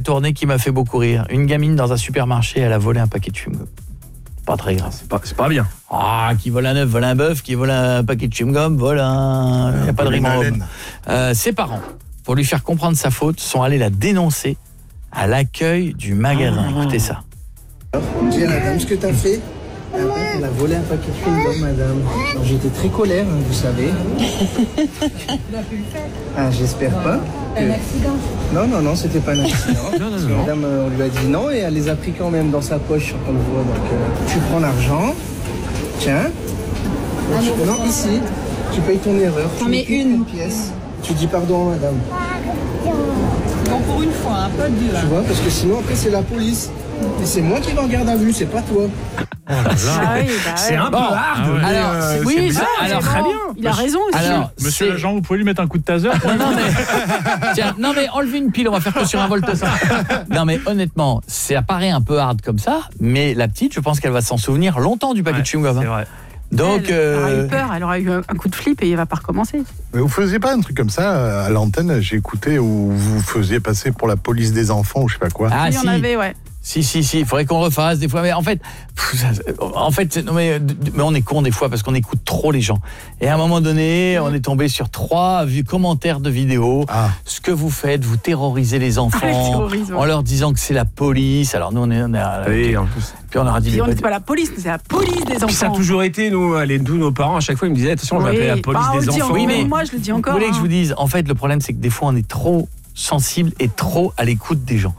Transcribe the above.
tourné qui m'a fait beaucoup rire. Une gamine dans un supermarché, elle a volé un paquet de chewing-gum. Pas très grave. C'est pas bien. Ah, qui vole un œuf, vole un bœuf, qui vole un paquet de chewing-gum, vole un... Il n'y a pas de rime en homme. Ses parents, pour lui faire comprendre sa faute, sont allés la dénoncer à l'accueil du magasin. Écoutez ça. Bien, madame, ce que t'as fait, elle a volé un paquet de chewing-gum, madame. Alors, j'étais très colère, hein, vous savez. Ah, j'espère pas. Un accident. Non, c'était pas un accident. Parce que madame, on lui a dit non et elle les a pris quand même dans sa poche, on le voit. Donc, tu prends l'argent, tiens. Non, ici, tu payes ton erreur. T'en mets une pièce. Tu dis pardon, madame. Bon, pour une fois, pas deux. Tu vois, parce que sinon, après, c'est la police. Et c'est moi qui vais en garde à vue, c'est pas toi. C'est un peu hard. Alors, oui, alors très bien. Il a raison aussi. Alors, Monsieur l'agent, vous pouvez lui mettre un coup de taser non mais enlevez une pile, on va faire que sur un volt ça. Non mais honnêtement, ça paraît un peu hard comme ça, mais la petite, je pense qu'elle va s'en souvenir longtemps du paquet de chewing-gum. C'est vrai. Donc Elle aura eu peur, elle aura eu un coup de flip et elle va pas recommencer. Mais vous faisiez pas un truc comme ça à l'antenne, j'ai écouté, où vous faisiez passer pour la police des enfants ou je sais pas quoi. Ah Il y en avait, ouais. Si, il faudrait qu'on refasse des fois. Mais en fait, mais on est con des fois parce qu'on écoute trop les gens. Et à un moment donné, on est tombé sur 3 commentaires de vidéos. Ce que vous faites, vous terrorisez les enfants en leur disant que c'est la police. Alors nous, on est Oui, en plus. puis on leur a dit... Puis on n'était pas la police, c'est la police des enfants. Puis ça a toujours été, nous, tous nos parents, à chaque fois, ils me disaient, attention, on va appeler la police des enfants. Oui, mais moi, je le dis encore. Vous voulez que je vous dise, en fait, le problème, c'est que des fois, on est trop sensible et trop à l'écoute des gens.